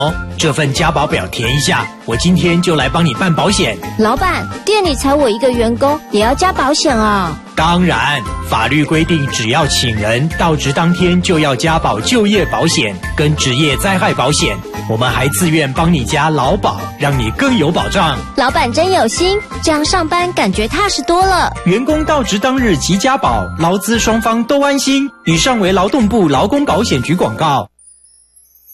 这份加保表填一下，我今天就来帮你办保险。 老板，店里才我一个员工，也要加保险啊？ 当然，法律规定只要请人到职当天就要加保就业保险跟职业灾害保险，我们还自愿帮你加劳保，让你更有保障。 老板真有心，这样上班感觉踏实多了。 员工到职当日即加保，劳资双方都安心。以上为劳动部劳工保险局广告。